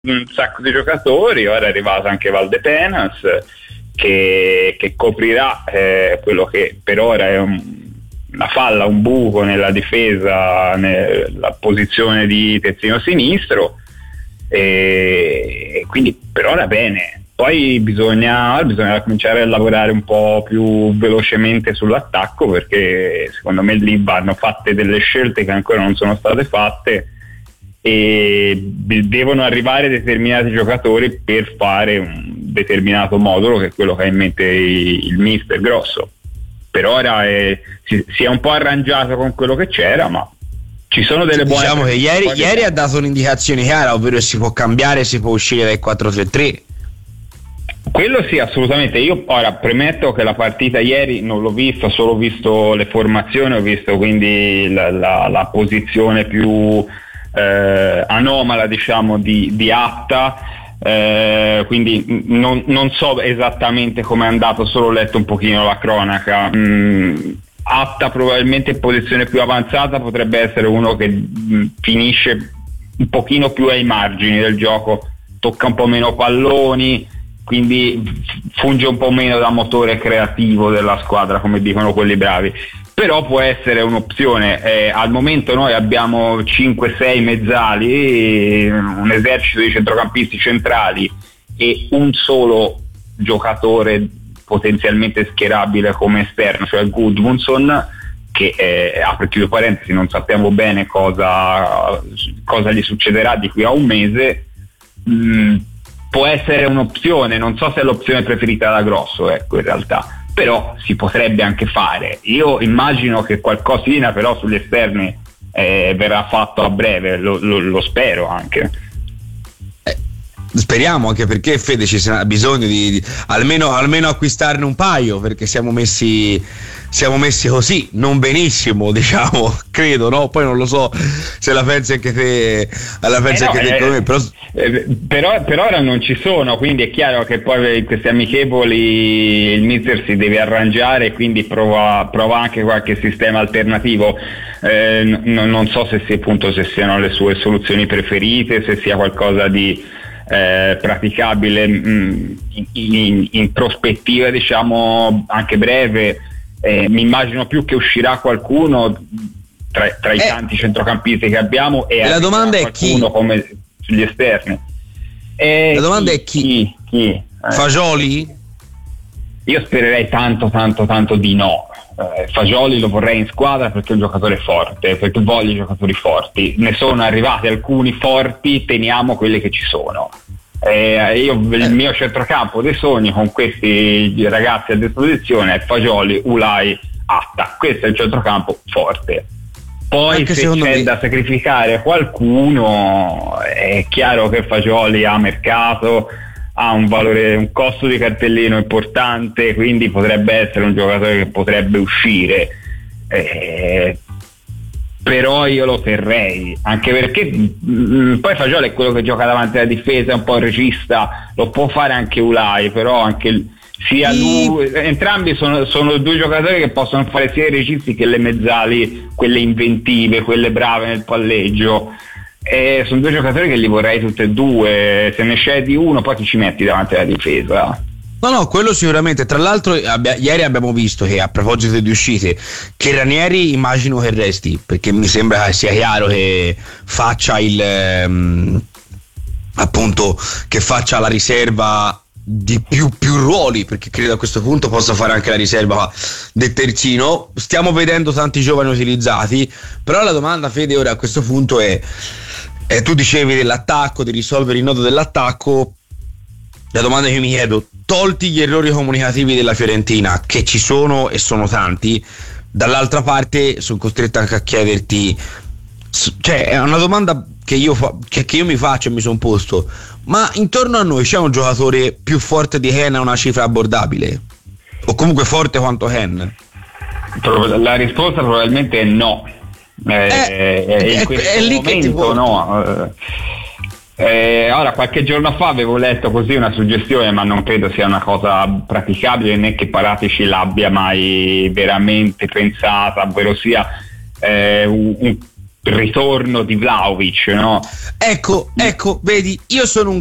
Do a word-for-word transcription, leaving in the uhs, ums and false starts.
un sacco di giocatori, ora è arrivato anche Valdepenas che, che coprirà eh, quello che per ora è un, una falla, un buco nella difesa, nella posizione di terzino sinistro, e quindi per ora bene. Poi bisogna, bisogna cominciare a lavorare un po' più velocemente sull'attacco, perché secondo me lì vanno fatte delle scelte che ancora non sono state fatte e devono arrivare determinati giocatori per fare un determinato modulo, che è quello che ha in mente il mister Grosso. Per ora è, si, si è un po' arrangiato con quello che c'era, ma ci sono delle buone. Diciamo che ieri, ieri ha dato un'indicazione chiara, ovvero si può cambiare, si può uscire dai quattro tre tre. Quello sì, assolutamente. Io ora premetto che la partita ieri non l'ho vista, solo visto le formazioni, ho visto quindi la, la, la posizione più eh, anomala, diciamo, di, di Atta, eh, quindi non, non so esattamente come è andato, solo ho letto un pochino la cronaca. Mm, Atta probabilmente in posizione più avanzata potrebbe essere uno che mh, finisce un pochino più ai margini del gioco, tocca un po' meno palloni, quindi funge un po' meno da motore creativo della squadra, come dicono quelli bravi, però può essere un'opzione. Eh, al momento noi abbiamo cinque sei mezzali, un esercito di centrocampisti centrali e un solo giocatore potenzialmente schierabile come esterno, cioè Gudmundsson, che eh, apre chiudo parentesi, non sappiamo bene cosa, cosa gli succederà di qui a un mese. Mm, può essere un'opzione, non so se è l'opzione preferita da Grosso, ecco, in realtà, però si potrebbe anche fare. Io immagino che qualcosina però sugli esterni eh, verrà fatto a breve, lo, lo, lo spero anche. Eh, speriamo, anche perché Fede ci sarà bisogno di, di almeno, almeno acquistarne un paio, perché siamo messi siamo messi così, non benissimo, diciamo, credo, no? Poi non lo so se la pensi anche te, la pensi eh no, anche te eh, come me, però... Eh, però per ora non ci sono, quindi è chiaro che poi in questi amichevoli il mister si deve arrangiare e quindi prova, prova anche qualche sistema alternativo. Eh, n- non so se sia, appunto, se siano le sue soluzioni preferite, se sia qualcosa di eh, praticabile mh, in, in, in prospettiva, diciamo, anche breve. Eh, mi immagino più che uscirà qualcuno tra, tra i eh, tanti centrocampisti che abbiamo e la domanda è chi come sugli esterni. E la domanda chi, è chi? chi, chi? Eh. Fagioli? Io spererei tanto tanto tanto di no. eh, Fagioli lo vorrei in squadra perché è un giocatore forte, perché voglio giocatori forti. Ne sono arrivati alcuni forti, teniamo quelli che ci sono. Eh, io il mio centrocampo dei sogni con questi ragazzi a disposizione è Fagioli, Ulai, Atta. Questo è il centrocampo forte. Poi anche se c'è me... da sacrificare qualcuno, è chiaro che Fagioli ha mercato, ha un valore, un costo di cartellino importante, quindi potrebbe essere un giocatore che potrebbe uscire. Eh, però io lo terrei, anche perché mh, poi Fagioli è quello che gioca davanti alla difesa, è un po' il regista, lo può fare anche Ulai, però anche sia lui, entrambi sono, sono due giocatori che possono fare sia i registi che le mezzali, quelle inventive, quelle brave nel palleggio. E sono due giocatori che li vorrei tutti e due, se ne scegli uno poi ti ci metti davanti alla difesa. No, no, quello sicuramente. Tra l'altro abbia, ieri abbiamo visto che, a proposito di uscite, che Ranieri immagino che resti, perché mi sembra che sia chiaro che faccia il ehm, appunto che faccia la riserva di più, più ruoli, perché credo a questo punto possa fare anche la riserva del terzino. Stiamo vedendo tanti giovani utilizzati, però la domanda, Fede, ora a questo punto è, è tu dicevi dell'attacco, di risolvere il nodo dell'attacco. La domanda che mi chiedo, tolti gli errori comunicativi della Fiorentina, che ci sono e sono tanti, dall'altra parte sono costretto anche a chiederti, cioè è una domanda che io, fa, che, che io mi faccio e mi sono posto, ma intorno a noi c'è un giocatore più forte di Hen a una cifra abbordabile? O comunque forte quanto Hen? La risposta probabilmente è no. Eh, eh, è, in questo è lì momento, che ti può... no. Eh, ora, qualche giorno fa avevo letto così una suggestione, ma non credo sia una cosa praticabile, né che Paratici l'abbia mai veramente pensata, ovvero sia eh, un, ritorno di Vlahovic, no? Ecco, ecco, vedi, io sono un